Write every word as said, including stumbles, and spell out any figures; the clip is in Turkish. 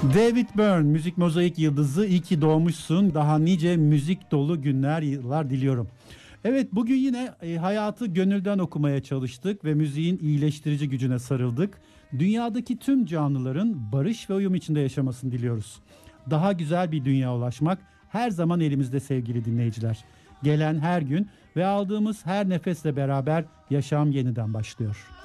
David Byrne, müzik mozaik yıldızı, iyi ki doğmuşsun. Daha nice müzik dolu günler, yıllar diliyorum. Evet, bugün yine e, hayatı gönülden okumaya çalıştık ve müziğin iyileştirici gücüne sarıldık. Dünyadaki tüm canlıların barış ve uyum içinde yaşamasını diliyoruz. Daha güzel bir dünya ulaşmak her zaman elimizde sevgili dinleyiciler. Gelen her gün ve aldığımız her nefesle beraber yaşam yeniden başlıyor.